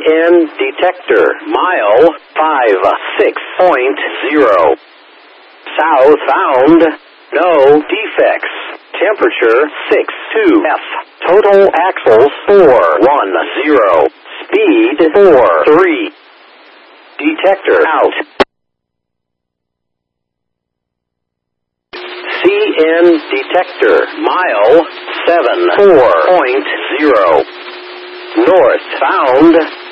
CN detector, mile 56.0. South found, no defects. Temperature 62F. Total axles 410. Speed 43. Detector out. CN detector, mile 74.0. North found.